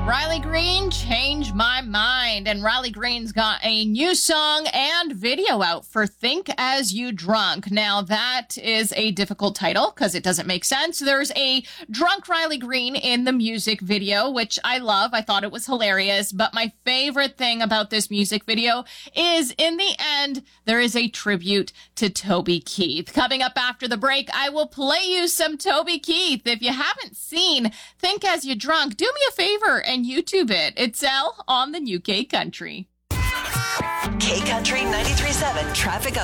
Riley Green, Change My Mind. And Riley Green's got a new song and video out for Think As You Drunk. Now, that is a difficult title because it doesn't make sense. There's a drunk Riley Green in the music video, which I love. I thought it was hilarious. But my favorite thing about this music video is, in the end, there is a tribute to Toby Keith. Coming up after the break, I will play you some Toby Keith. If you haven't seen Think As You Drunk, do me a favor and YouTube it. It's Elle on the New K Country. K Country 93.7 traffic